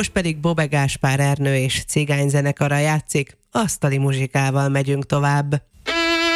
Most pedig Bobbe Gáspár Ernő és cigányzenekara játszik, asztali muzsikával megyünk tovább.